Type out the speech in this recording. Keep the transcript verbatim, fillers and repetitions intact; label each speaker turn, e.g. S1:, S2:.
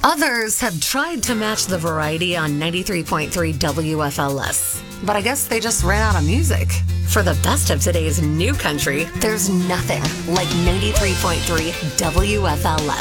S1: Others have tried to match the variety on ninety-three point three W F L S, but I guess they just ran out of music. For the best of today's new country, there's nothing like ninety-three point three W F L S.